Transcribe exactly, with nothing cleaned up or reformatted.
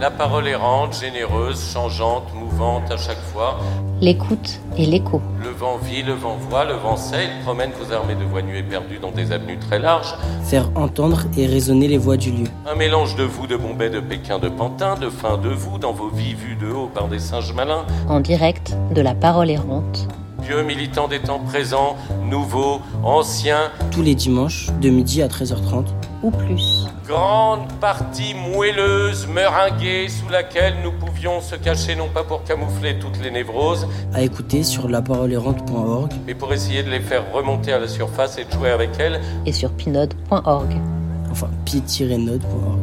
La parole errante, généreuse, changeante, mouvante à chaque fois. L'écoute et l'écho. Le vent vit, le vent voit, le vent sait, il promène vos armées de voix nues et perdues dans des avenues très larges. Faire entendre et résonner les voix du lieu. Un mélange de vous, de Bombay, de Pékin, de Pantin, de fin de vous, dans vos vies vues de haut par des singes malins. En direct de la parole errante. Vieux militants des temps présents, nouveaux, anciens. Tous les dimanches, de midi à treize heures trente. Ou plus. Grande partie moelleuse, meringuée, sous laquelle nous pouvions se cacher, non pas pour camoufler toutes les névroses, à écouter sur la parole errante point org, mais pour essayer de les faire remonter à la surface et de jouer avec elles. Et sur pinode point org. Enfin, pi tiret node point org.